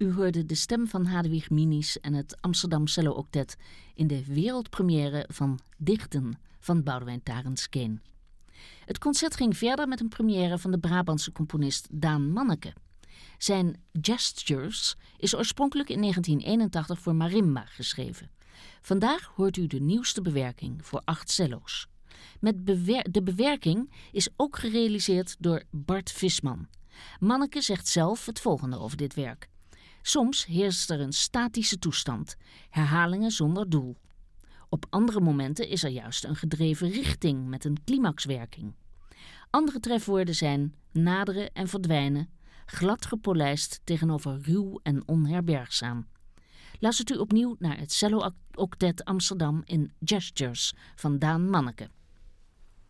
U hoorde de stem van Hadewig Minis en het Amsterdam Cello Octet in de wereldpremière van Dichten van Boudewijn Tarens-Keen. Het concert ging verder met een première van de Brabantse componist Daan Manneke. Zijn Gestures is oorspronkelijk in 1981 voor marimba geschreven. Vandaag hoort u de nieuwste bewerking voor 8 cello's. De bewerking is ook gerealiseerd door Bart Visman. Manneke zegt zelf het volgende over dit werk. Soms heerst er een statische toestand, herhalingen zonder doel. Op andere momenten is er juist een gedreven richting met een climaxwerking. Andere trefwoorden zijn naderen en verdwijnen, glad gepolijst tegenover ruw en onherbergzaam. Luistert u opnieuw naar het Cello Octet Amsterdam in Gestures van Daan Manneke.